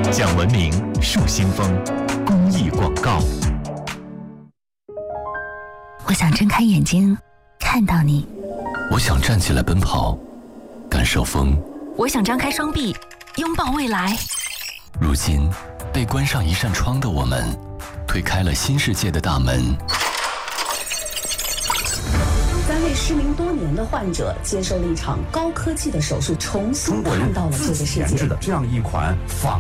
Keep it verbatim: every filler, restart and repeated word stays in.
讲文明树新风公益广告。 我想睁开眼睛看到你， 我想站起来奔跑感受风， 我想张开双臂拥抱未来。 如今被关上一扇窗的我们，推开了新世界的大门。 三位失明多年的患者接受了一场高科技的手术，重新看到了这个世界。 中国人自己研制的这样一款仿